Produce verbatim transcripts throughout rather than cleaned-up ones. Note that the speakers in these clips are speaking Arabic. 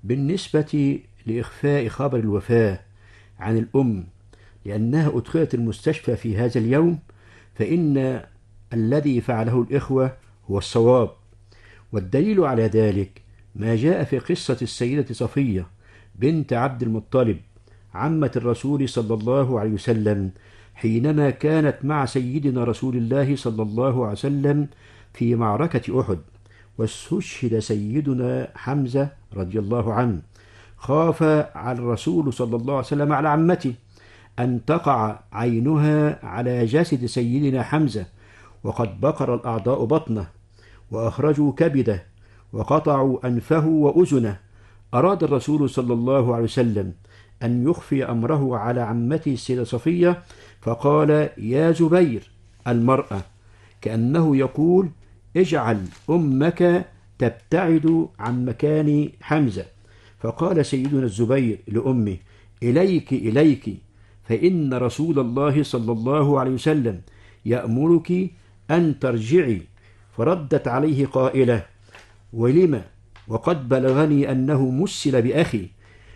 بالنسبة لإخفاء خبر الوفاة عن الأم لأنها أدخلت المستشفى في هذا اليوم، فإن الذي فعله الإخوة هو الصواب، والدليل على ذلك ما جاء في قصة السيدة صفية بنت عبد المطلب عمة الرسول صلى الله عليه وسلم، حينما كانت مع سيدنا رسول الله صلى الله عليه وسلم في معركة أحد، واستشهد سيدنا حمزة رضي الله عنه. خاف على الرسول صلى الله عليه وسلم على عمته أن تقع عينها على جسد سيدنا حمزة، وقد بقر الأعضاء بطنه وأخرجوا كبده وقطعوا أنفه وأذنه. أراد الرسول صلى الله عليه وسلم أن يخفي أمره على عمته السيدة صفية، فقال: يا زبير، المرأة، كأنه يقول: اجعل أمك تبتعد عن مكان حمزة. فقال سيدنا الزبير لأمه: إليك إليك، فإن رسول الله صلى الله عليه وسلم يأمرك أن ترجعي. فردت عليه قائلة: ولم؟ وقد بلغني أنه مسل بأخي،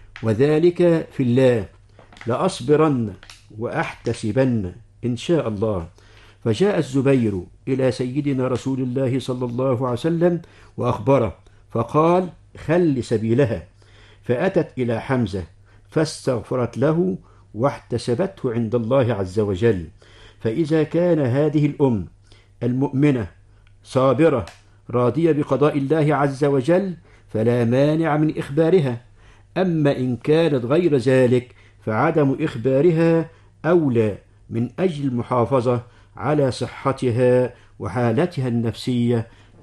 وذلك في الله، لأصبرن وأحتسبن إن شاء الله. فجاء الزبير إلى سيدنا رسول الله صلى الله عليه وسلم وأخبره، فقال: خل سبيلها. فأتت إلى حمزة فاستغفرت له واحتسبته عند الله عز وجل. فإذا كان هذه الأم المؤمنة صابرة راضية بقضاء الله عز وجل فلا مانع من إخبارها، أما إن كانت غير ذلك فعدم إخبارها أولى من أجل المحافظة على صحتها وحالتها النفسية.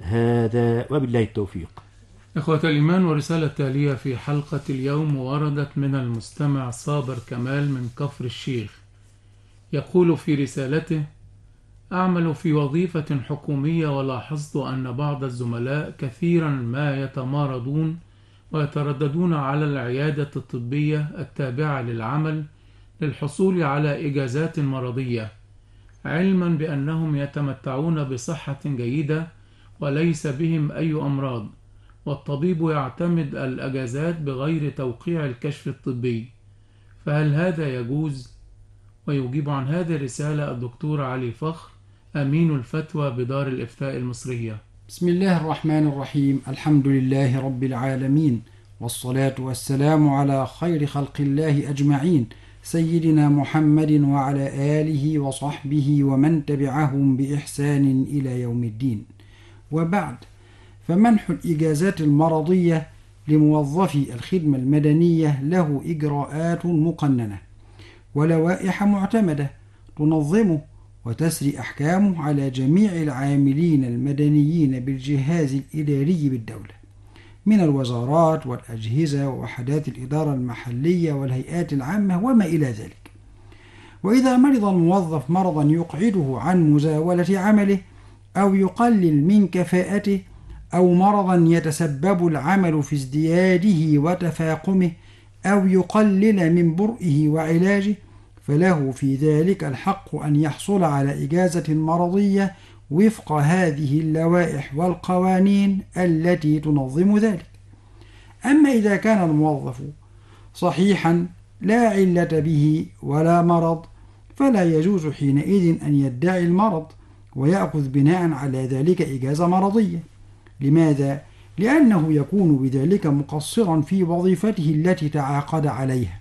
هذا وبالله التوفيق. إخوة الإيمان، ورسالة تالية في حلقة اليوم وردت من المستمع صابر كمال من كفر الشيخ، يقول في رسالته: أعمل في وظيفة حكومية، ولاحظت أن بعض الزملاء كثيرا ما يتمارضون ويترددون على العيادة الطبية التابعة للعمل للحصول على إجازات مرضية، علما بأنهم يتمتعون بصحة جيدة وليس بهم أي أمراض، والطبيب يعتمد الأجازات بغير توقيع الكشف الطبي، فهل هذا يجوز؟ ويجيب عن هذه الرسالة الدكتور علي فخر، أمين الفتوى بدار الإفتاء المصرية. بسم الله الرحمن الرحيم. الحمد لله رب العالمين، والصلاة والسلام على خير خلق الله أجمعين، سيدنا محمد وعلى آله وصحبه ومن تبعهم بإحسان إلى يوم الدين. وبعد، فمنح الإجازات المرضية لموظفي الخدمة المدنية له إجراءات مقننة ولوائح معتمدة تنظمه وتسري أحكامه على جميع العاملين المدنيين بالجهاز الإداري بالدولة، من الوزارات والأجهزة ووحدات الإدارة المحلية والهيئات العامة وما إلى ذلك. وإذا مرض الموظف مرضا يقعده عن مزاولة عمله أو يقلل من كفاءته، أو مرضا يتسبب العمل في ازدياده وتفاقمه، أو يقلل من برئه وعلاجه، فله في ذلك الحق أن يحصل على إجازة مرضية وفق هذه اللوائح والقوانين التي تنظم ذلك. أما إذا كان الموظف صحيحا لا علة به ولا مرض، فلا يجوز حينئذ أن يدعي المرض ويأخذ بناء على ذلك إجازة مرضية. لماذا؟ لأنه يكون بذلك مقصرا في وظيفته التي تعاقد عليها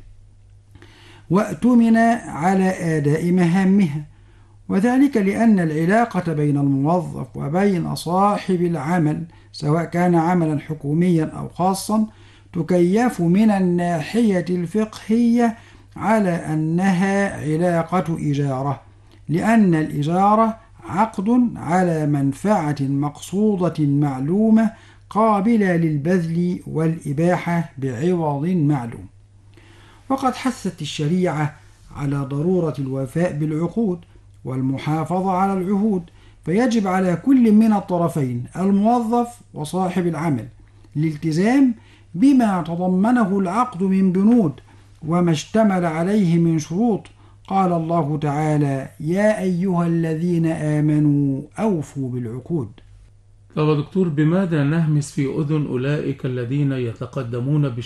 وأتمن على أداء مهامها، وذلك لأن العلاقة بين الموظف وبين صاحب العمل سواء كان عملا حكوميا أو خاصا تكيف من الناحية الفقهية على أنها علاقة إجارة، لأن الإجارة عقد على منفعة مقصودة معلومة قابلة للبذل والإباحة بعوض معلوم. وقد حثت الشريعة على ضرورة الوفاء بالعقود والمحافظة على العهود، فيجب على كل من الطرفين الموظف وصاحب العمل الالتزام بما تضمنه العقد من بنود وما اشتمل عليه من شروط. قال الله تعالى: يا أيها الذين آمنوا أوفوا بالعقود. طب دكتور، بماذا نهمس في أذن أولئك الذين يتقدمون